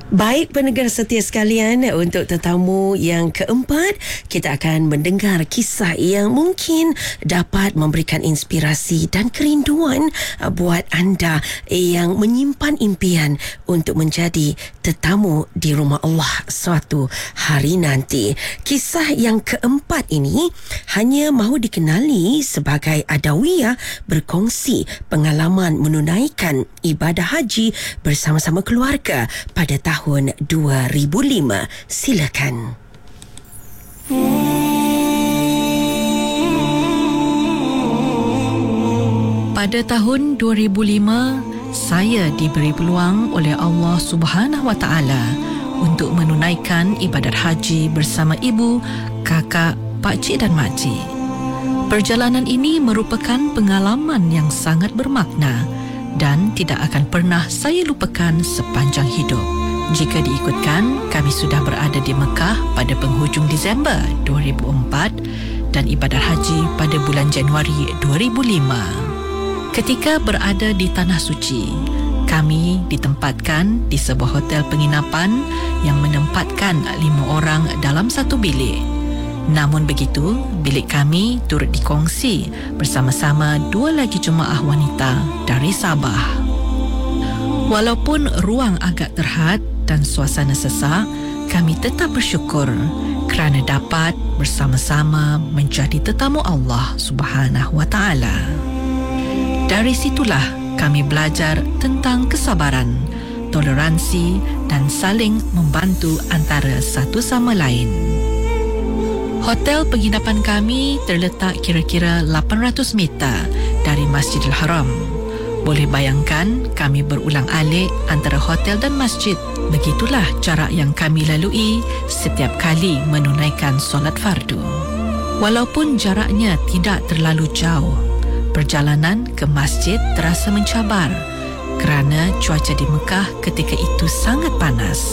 Baik pendengar setia sekalian, untuk tetamu yang keempat, kita akan mendengar kisah yang mungkin dapat memberikan inspirasi dan kerinduan buat anda yang menyimpan impian untuk menjadi tetamu di rumah Allah suatu hari nanti. Kisah yang keempat ini hanya mahu dikenali sebagai Adawiyah berkongsi pengalaman menunaikan ibadah haji bersama-sama keluarga pada tahun 2005. Silakan. Pada tahun 2005, saya diberi peluang oleh Allah Subhanahu Wa Taala untuk menunaikan ibadat haji bersama ibu, kakak, pakcik dan makcik. Perjalanan ini merupakan pengalaman yang sangat bermakna dan tidak akan pernah saya lupakan sepanjang hidup. Jika diikutkan, kami sudah berada di Mekah pada penghujung Disember 2004 dan ibadat haji pada bulan Januari 2005. Ketika berada di Tanah Suci, kami ditempatkan di sebuah hotel penginapan yang menempatkan 5 orang dalam satu bilik. Namun begitu, bilik kami turut dikongsi bersama-sama 2 lagi jemaah wanita dari Sabah. Walaupun ruang agak terhad dan suasana sesak, kami tetap bersyukur kerana dapat bersama-sama menjadi tetamu Allah Subhanahu Wa Taala. Dari situlah kami belajar tentang kesabaran, toleransi dan saling membantu antara satu sama lain. Hotel penginapan kami terletak kira-kira 800 meter dari Masjidil Haram. Boleh bayangkan kami berulang-alik antara hotel dan masjid. Begitulah jarak yang kami lalui setiap kali menunaikan solat fardu. Walaupun jaraknya tidak terlalu jauh, perjalanan ke masjid terasa mencabar kerana cuaca di Mekah ketika itu sangat panas.